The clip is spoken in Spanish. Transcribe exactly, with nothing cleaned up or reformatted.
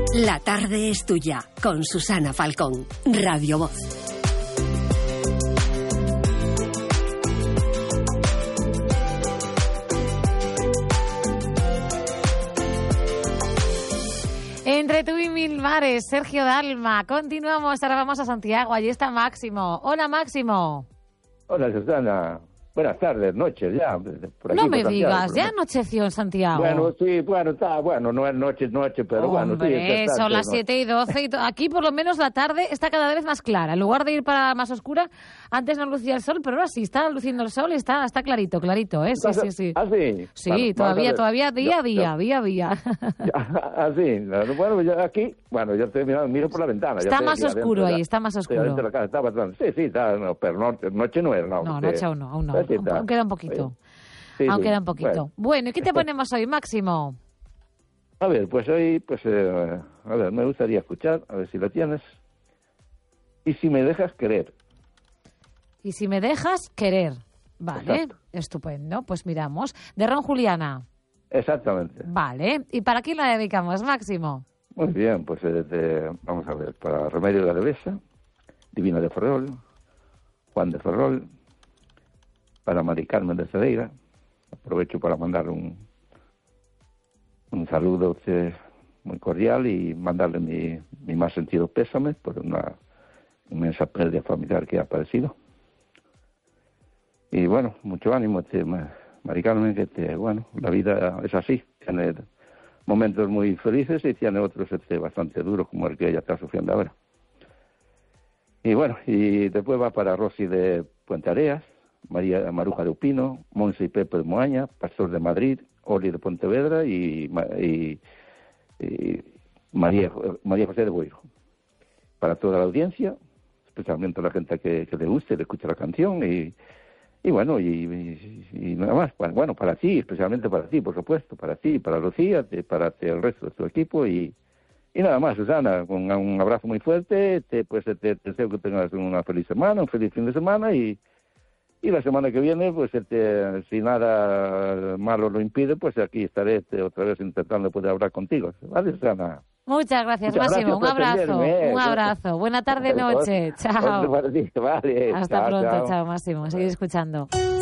La tarde es tuya, con Susana Falcón, Radio Voz. Entre tú y mil mares, Sergio Dalma. Continuamos, ahora vamos a Santiago. Allí está Máximo. Hola, Máximo. Hola, Susana. Buenas tardes, noches ya. Por aquí, no me por digas, Santiago, ya anocheció en Santiago. Bueno, sí, bueno, está, bueno, no es noche, noche, pero Hombre, bueno, sí. Está, son está, las no. siete y doce. Y to- aquí, por lo menos, la tarde está cada vez más clara. En lugar de ir para más oscura, antes no lucía el sol, pero ahora sí, está luciendo el sol y está, está clarito, clarito, ¿eh? Sí, sí, sí. ¿Ah, sí? Sí, Bueno, todavía, vamos a todavía, ver. día a Yo- día, yo- día a día. Ah, sí. Bueno, yo aquí, bueno, yo estoy mirando, miro por la ventana. Está yo más estoy oscuro adentro de ahí, la- está más estoy oscuro. adentro de la casa, está bastante. Sí, sí, está, no, pero no, noche no es, no. No, sí. noche aún no, aún no. Sí, sí, Aún, está. aún queda un poquito. Sí, aún sí. queda un poquito. Bueno. Bueno, ¿y qué te ponemos hoy, Máximo? A ver, pues hoy, pues, eh, a ver, me gustaría escuchar, a ver si lo tienes. Y si me dejas querer. Y si me dejas querer. Vale, Exacto. estupendo. Pues miramos. De Ron Juliana. Exactamente. Vale. ¿Y para quién la dedicamos, Máximo? Muy bien, pues eh, de- vamos a ver, para Remedio de Alavesa, Divina de Ferrol, Juan de Ferrol, para Mari Carmen de Cedeira. Aprovecho para mandar un, un saludo a usted muy cordial y mandarle mi, mi más sentido pésame por una inmensa pérdida familiar que ha padecido. Y bueno, mucho ánimo, este, Ma- Mari Carmen, que este, bueno, la vida es así, tiene momentos muy felices y tiene otros este, bastante duros como el que ella está sufriendo ahora. Y bueno, y después va para Rosy de Puente Areas, María Maruja de Upino, Monse y Pepe de Moaña, Pastor de Madrid, Oli de Pontevedra y, Ma- y, y María, María José de Boiro. Para toda la audiencia, especialmente la gente que, que le guste, le escuche la canción y, y bueno, y, y, y nada más. Bueno, para ti, especialmente para ti, por supuesto, para ti, para Lucía, te- para te- el resto de tu equipo y, y nada más, Susana, con un abrazo muy fuerte, te, pues te, te deseo que tengas una feliz semana, un feliz fin de semana y, y la semana que viene, pues este, si nada malo lo impide, pues aquí estaré este, otra vez intentando poder hablar contigo. ¿Vale, Susana? Muchas gracias, Muchas Máximo. gracias Un por abrazo. atenderme, ¿eh? Un abrazo. Buena tarde, noche. Chao. Vale, Hasta chao, pronto. chao. Chao, Máximo. Seguir escuchando.